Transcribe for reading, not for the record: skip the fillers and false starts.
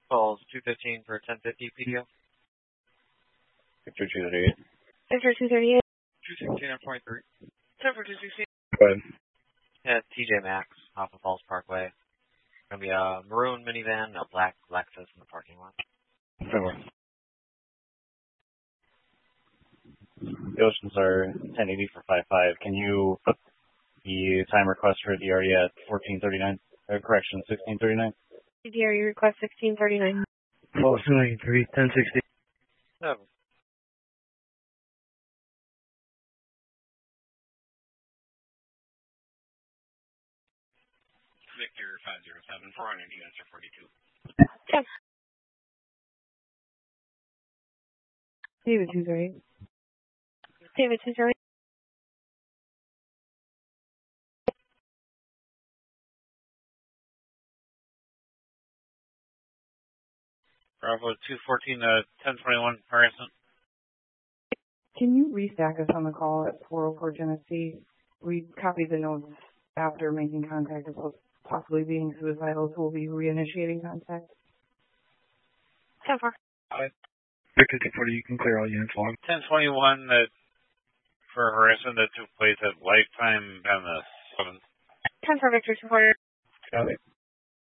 Calls 215 for 1050 PDO. Victor 238. Victor 238. 216 on 23. 10 for 216. Go ahead. Yeah, TJ Maxx off of Falls Parkway. Gonna be a maroon minivan, a black Lexus in the parking lot. Over. The Oceans are 1080 for 55. Can you put the time request for DRE at 1439? Correction, 1639? DRE request 1639. 1293, 1060. No. Victor 507 for Energy Answer 42. Check. David 238. David 238. Bravo 214 1021 harassment. Can you restack us on the call at 404 Genesee? We copied the notes after making contact about possibly being suicidal, so we'll be reinitiating contact. 10-4. Victor 240, you can clear all units log. 1021 that for harassment that took place at Lifetime on the 7th. 10-4 Victor 240. Got it.